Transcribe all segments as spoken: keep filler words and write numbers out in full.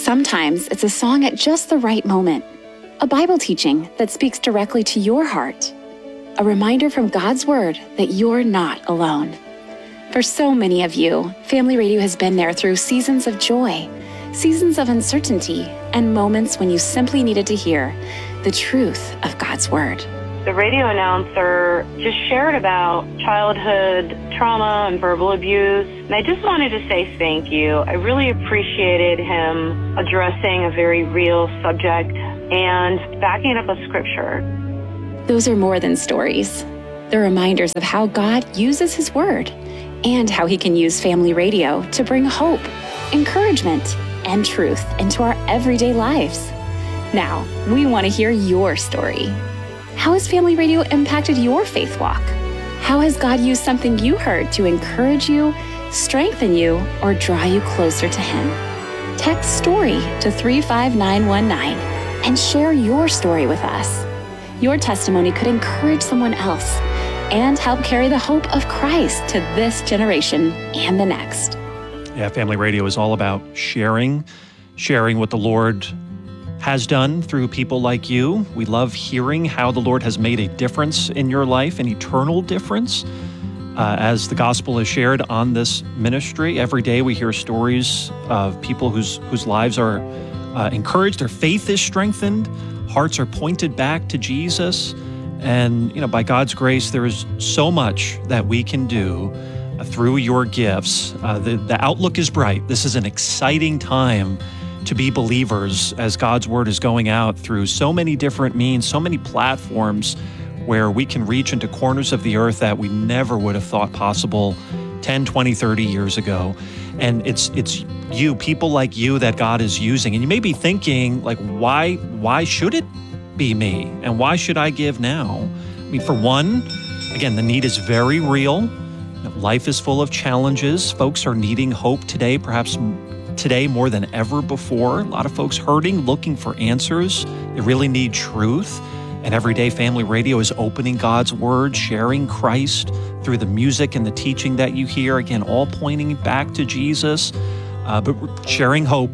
Sometimes it's a song at just the right moment, a Bible teaching that speaks directly to your heart, a reminder from God's Word that you're not alone. For so many of you, Family Radio has been there through seasons of joy, seasons of uncertainty, and moments when you simply needed to hear the truth of God's Word. The radio announcer just shared about childhood trauma and verbal abuse, and I just wanted to say thank you. I really appreciated him addressing a very real subject and backing up a scripture. Those are more than stories. They're reminders of how God uses His Word and how He can use Family Radio to bring hope, encouragement, and truth into our everyday lives. Now, we want to hear your story. How has Family Radio impacted your faith walk? How has God used something you heard to encourage you, strengthen you, or draw you closer to Him? Text STORY to three five nine one nine and share your story with us. Your testimony could encourage someone else and help carry the hope of Christ to this generation and the next. Yeah, Family Radio is all about sharing, sharing what the Lord has done through people like you. We love hearing how the Lord has made a difference in your life, an eternal difference. Uh, as the gospel is shared on this ministry, every day we hear stories of people whose whose lives are uh, encouraged, their faith is strengthened, hearts are pointed back to Jesus. And, you know, by God's grace, there is so much that we can do uh, through your gifts. Uh, the, the outlook is bright. This is an exciting time to be believers as God's Word is going out through so many different means, so many platforms where we can reach into corners of the earth that we never would have thought possible ten, twenty, thirty years ago. And it's it's you, people like you, that God is using. And you may be thinking, like, why, why should it be me? And why should I give now? I mean, for one, again, the need is very real. Life is full of challenges. Folks are needing hope today, perhaps today more than ever before. A lot of folks hurting, looking for answers. They really need truth. And Everyday Family Radio is opening God's Word, sharing Christ through the music and the teaching that you hear. Again, all pointing back to Jesus, uh, but sharing hope.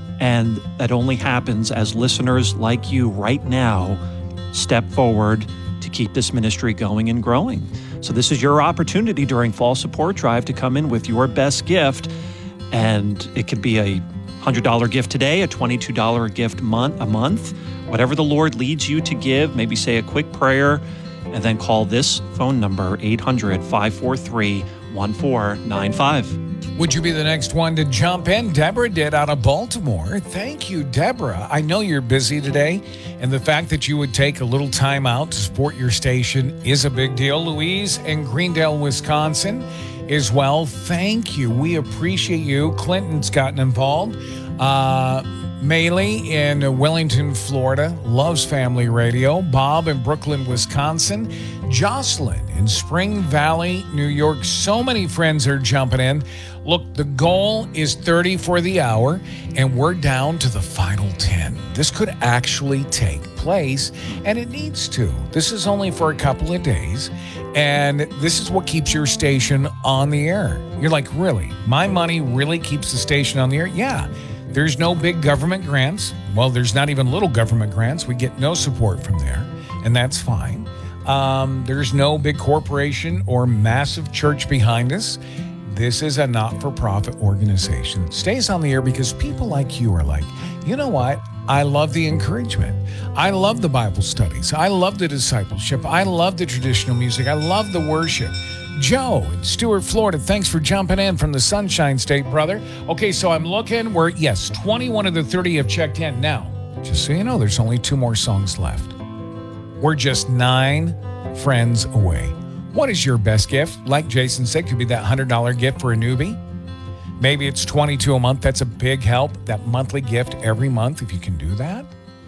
And that only happens as listeners like you right now step forward to keep this ministry going and growing. So this is your opportunity during Fall Support Drive to come in with your best gift. And it could be a one hundred dollars gift today, a twenty-two dollars gift month, a month, whatever the Lord leads you to give. Maybe say a quick prayer and then call this phone number, eight hundred, five four three, one four nine five. Would you be the next one to jump in? Deborah did out of Baltimore. Thank you, Deborah. I know you're busy today, and the fact that you would take a little time out to support your station is a big deal. Louise in Greendale, Wisconsin, as well. Thank you. We appreciate you. Clinton's gotten involved. Uh, Maylee in Wellington, Florida, loves Family Radio. Bob in Brooklyn, Wisconsin. Jocelyn in Spring Valley, New York. So many friends are jumping in. Look, the goal is thirty for the hour, and we're down to the final ten. This could actually take place, and it needs to. This is only for a couple of days, and this is what keeps your station on the air. You're like, really? My money really keeps the station on the air? Yeah. There's no big government grants. Well, there's not even little government grants. We get no support from there, and that's fine. Um, there's no big corporation or massive church behind us. This is a not-for-profit organization. It stays on the air because people like you are like, you know what? I love the encouragement. I love the Bible studies. I love the discipleship. I love the traditional music. I love the worship. Joe in Stuart, Florida, thanks for jumping in from the Sunshine State, brother. Okay, so I'm looking. We're, yes, twenty-one of the thirty have checked in. Now, just so you know, there's only two more songs left. We're just nine friends away. What is your best gift? Like Jason said, could be that one hundred dollars gift for a newbie. Maybe it's twenty-two a month. That's a big help. That monthly gift every month, if you can do that.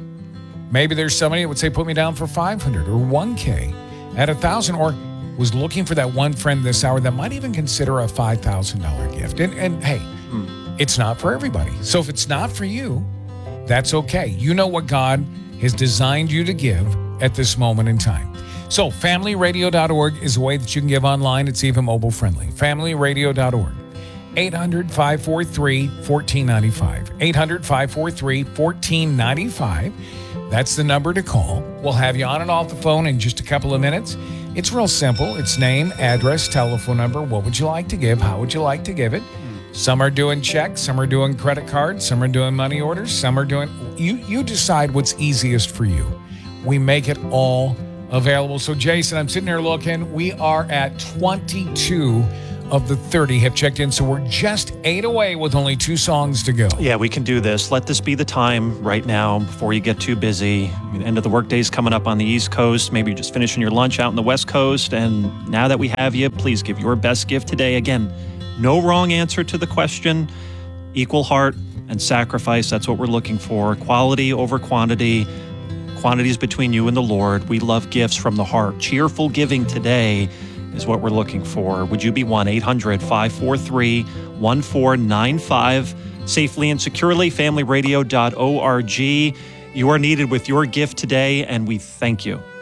Maybe there's somebody that would say, put me down for five hundred or one K at one thousand, or was looking for that one friend this hour that might even consider a five thousand dollars gift. And, and hey, hmm. it's not for everybody. So if it's not for you, that's okay. You know what God has designed you to give at this moment in time. So family radio dot org is a way that you can give online. It's even mobile friendly. family radio dot org. eight hundred, five four three, one four nine five. eight hundred, five four three, one four nine five. That's the number to call. We'll have you on and off the phone in just a couple of minutes. It's real simple. It's name, address, telephone number. What would you like to give? How would you like to give it? Some are doing checks. Some are doing credit cards. Some are doing money orders. Some are doing... You, you decide what's easiest for you. We make it all available. So, Jason, I'm sitting here looking. We are at twenty-two of the thirty have checked in. So we're just eight away with only two songs to go. Yeah, we can do this. Let this be the time right now before you get too busy. I mean, the end of the workday's coming up on the East Coast. Maybe you're just finishing your lunch out on the West Coast. And now that we have you, please give your best gift today. Again, no wrong answer to the question. Equal heart and sacrifice. That's what we're looking for. Quality over quantity. Quantities between you and the Lord. We love gifts from the heart. Cheerful giving today is what we're looking for. Would you be one eight hundred, five four three, one four nine five? Safely and securely, family radio dot org. You are needed with your gift today, and we thank you.